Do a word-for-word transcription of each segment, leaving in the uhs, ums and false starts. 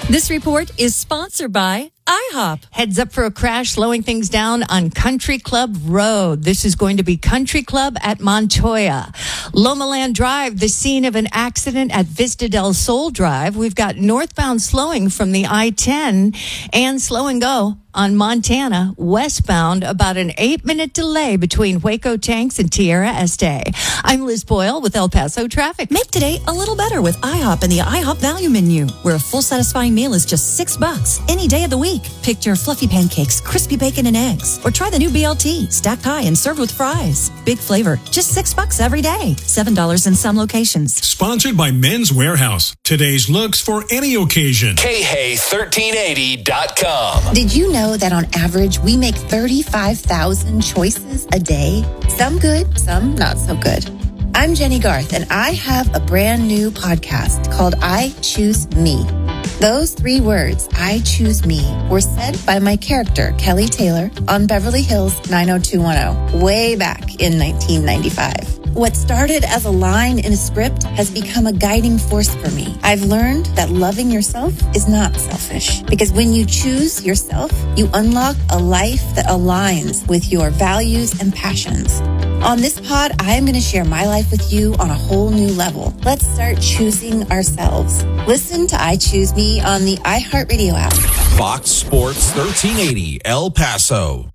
This report is sponsored by IHOP. Heads up for a crash, slowing things down on Country Club Road. This is going to be Country Club at Montoya. Loma Land Drive, the scene of an accident at Vista del Sol Drive. We've got northbound slowing from the I ten and slow and go on Montana, westbound, about an eight-minute delay between Waco Tanks and Tierra Este. I'm Liz Boyle with El Paso Traffic. Make today a little better with IHOP and the IHOP Value Menu, where a full satisfying meal is just six bucks any day of the week. Pick your fluffy pancakes, crispy bacon and eggs, or try the new B L T, stacked high and served with fries. Big flavor, just six bucks every day. Seven dollars in some locations. Sponsored by Men's Warehouse. Today's looks for any occasion. K Hay thirteen eighty dot com. Did you know that on average we make thirty-five thousand choices a day? Some good, some not so good. I'm Jenny Garth, and I have a brand new podcast called I Choose Me. Those three words, I choose me, were said by my character, Kelly Taylor, on Beverly Hills nine oh two one oh, way back in nineteen ninety-five. What started as a line in a script has become a guiding force for me. I've learned that loving yourself is not selfish, because when you choose yourself, you unlock a life that aligns with your values and passions. On this pod, I am going to share my life with you on a whole new level. Let's start choosing ourselves. Listen to I Choose Me on the iHeartRadio app. Fox Sports thirteen eighty El Paso.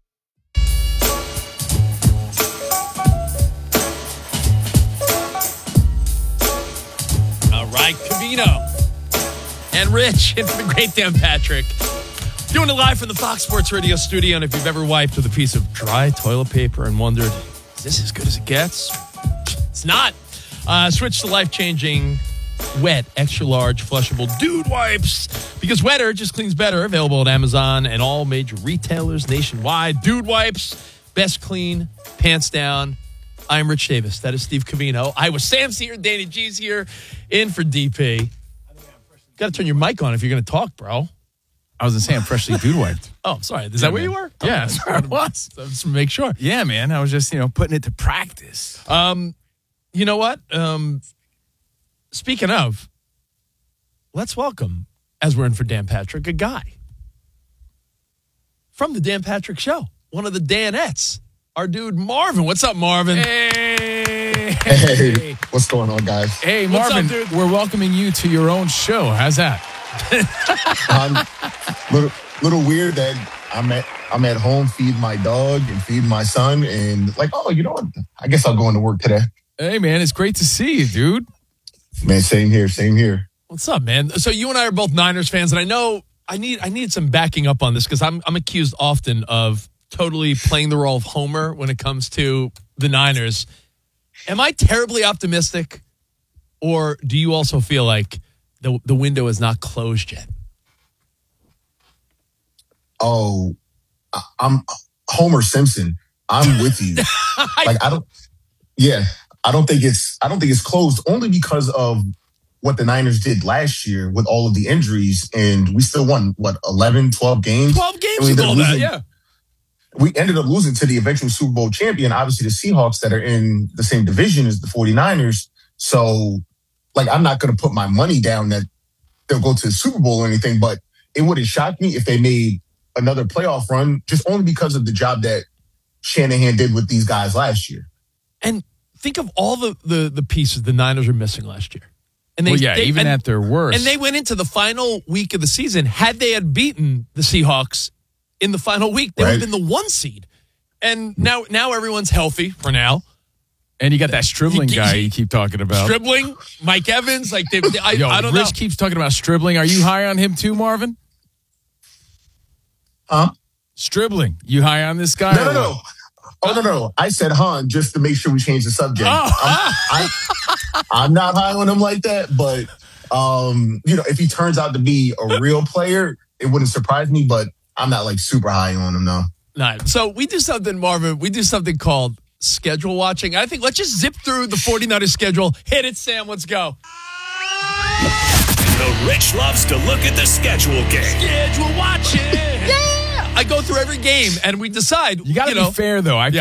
All right, Covino and Rich and the great Dan Patrick doing it live from the Fox Sports Radio studio. And if you've ever wiped with a piece of dry toilet paper and wondered, is this as good as it gets? It's not. Uh, switch to life-changing wet, extra-large, flushable dude wipes, because wetter just cleans better. Available at Amazon and all major retailers nationwide. Dude wipes, best clean, pants down. I'm Rich Davis. That is Steve Covino. Iowa Sam's here. Danny G's here. In for D P. Got to turn your mic on if you're going to talk, bro. I was going to say I'm freshly dude wiped. Oh, sorry. Is that where you were? Yeah, Oh, that's where I was. Just to make sure. Yeah, man. I was just, you know, putting it to practice. Um, you know what? Um, speaking of, let's welcome, as we're in for Dan Patrick, a guy from the Dan Patrick Show, one of the Danettes, our dude Marvin. What's up, Marvin? Hey. Hey, what's going on, guys? Hey, What's Marvin, up, dude? we're welcoming you to your own show. How's that? Um, little, little weird that I'm at I'm at home feeding my dog and feeding my son, and like, oh, you know what? I guess I'll go into work today. Hey, man, it's great to see you, dude. Man, same here, same here. What's up, man? So you and I are both Niners fans, and I know I need I need some backing up on this because I'm I'm accused often of totally playing the role of Homer when it comes to the Niners. Am I terribly optimistic, or do you also feel like the the window is not closed yet? Oh, I- I'm Homer Simpson. I'm with you. Like I don't. Yeah, I don't think it's I don't think it's closed only because of what the Niners did last year with all of the injuries, and we still won what eleven, twelve games. twelve games And we with ended up all that, losing- yeah. We ended up losing to the eventual Super Bowl champion, obviously the Seahawks that are in the same division as the 49ers. So, like, I'm not going to put my money down that they'll go to the Super Bowl or anything, but it wouldn't shock me if they made another playoff run just only because of the job that Shanahan did with these guys last year. And think of all the, the, the pieces the Niners were missing last year. And they, Well, yeah, they- even and, at their worst. And they went into the final week of the season. Had they had beaten the Seahawks in the final week, they would have Right. been the one seed. And now now everyone's healthy for now. And you got that Stribling He- guy he- you keep talking about. Dribbling, Mike Evans, like they, they- I, Yo, I don't Rich know. keeps talking about Stribling. Are you high on him too, Marvin? Huh? Stribling. You high on this guy? No, or no, no. what? Oh, no, no. I said Han just to make sure we change the subject. Oh. I'm, I, I'm not high on him like that, but, um, you know, if he turns out to be a real player, it wouldn't surprise me, but I'm not like super high on him, though. Nah, so we do something, Marvin. We do something called schedule watching. I think let's just zip through the 49ers schedule. Hit it, Sam. Let's go. The Rich loves to look at the schedule game. Schedule watching. Yeah. I go through every game and we decide. You got to you know, be fair, though. I Yeah.